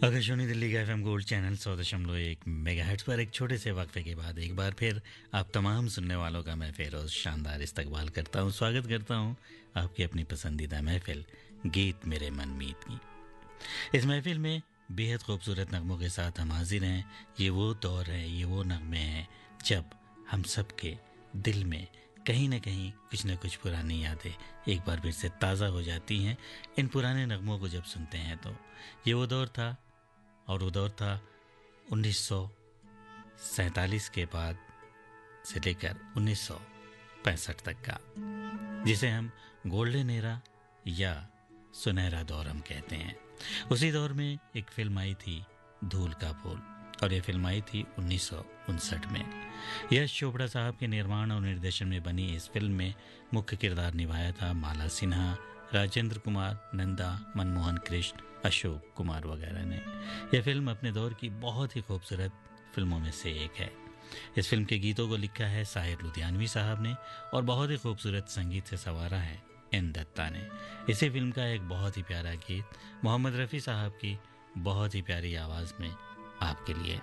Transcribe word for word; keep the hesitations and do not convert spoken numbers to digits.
आकाशवाणी दिल्ली का FM gold channel सौ दशमलव एक मेगाहर्ट्ज पर एक छोटे से वक्फे के बाद एक बार फिर आप तमाम सुनने वालों का मैं फेरोज शानदार इस्तकबाल करता हूँ, स्वागत करता हूँ आपकी अपनी पसंदीदा महफिल गीत मेरे मन मीत की। इस महफिल में बेहद खूबसूरत नगमों के साथ हम हाजिर हैं। ये वो दौर है, ये वो नगमे हैं जब हम सब के दिल में कहीं ना कहीं कुछ न कुछ पुरानी यादें एक बार फिर से ताज़ा हो जाती हैं। इन पुराने नगमों को जब सुनते हैं तो ये वो दौर था, और वो दौर था उन्नीस सौ सैंतालीस के बाद से लेकर उन्नीस सौ पैंसठ तक का, जिसे हम गोल्डन एरा या सुनहरा दौर हम कहते हैं। उसी दौर में एक फिल्म आई थी धूल का फूल, और ये फिल्म आई थी उन्नीस सौ उनसठ में। यश चोपड़ा साहब के निर्माण और निर्देशन में बनी इस फिल्म में मुख्य किरदार निभाया था माला सिन्हा, राजेंद्र कुमार, नंदा, मनमोहन कृष्ण, अशोक कुमार वगैरह ने। यह फिल्म अपने दौर की बहुत ही खूबसूरत फिल्मों में से एक है। इस फिल्म के गीतों को लिखा है साहिर लुधियानवी साहब ने और बहुत ही खूबसूरत संगीत से संवारा है एन दत्ता ने। इसी फिल्म का एक बहुत ही प्यारा गीत मोहम्मद रफ़ी साहब की बहुत ही प्यारी आवाज़ में आपके लिए।